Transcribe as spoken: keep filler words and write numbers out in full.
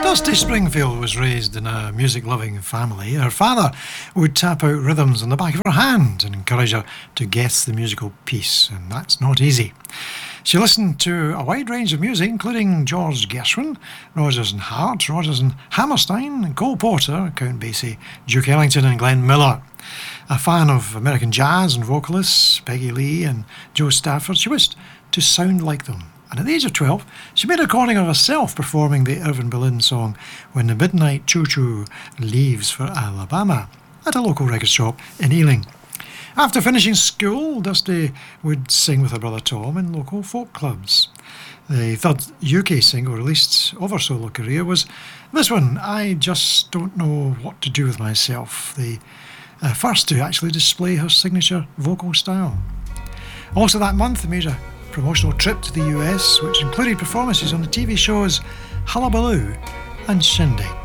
Dusty Springfield was raised in a music-loving family. Her father would tap out rhythms on the back of her hand and encourage her to guess the musical piece, and that's not easy. She listened to a wide range of music, including George Gershwin, Rodgers and Hart, Rodgers and Hammerstein, Cole Porter, Count Basie, Duke Ellington and Glenn Miller. A fan of American jazz and vocalists, Peggy Lee and Joe Stafford, she wished to sound like them. And at the age of twelve, she made a recording of herself performing the Irving Berlin song When the Midnight Choo Choo Leaves for Alabama at a local record shop in Ealing. After finishing school, Dusty would sing with her brother Tom in local folk clubs. The third U K single released of her solo career was this one, I Just Don't Know What to Do With Myself, the uh, first to actually display her signature vocal style. Also that month, the major promotional trip to the U S, which included performances on the T V shows Hullabaloo and Shindig.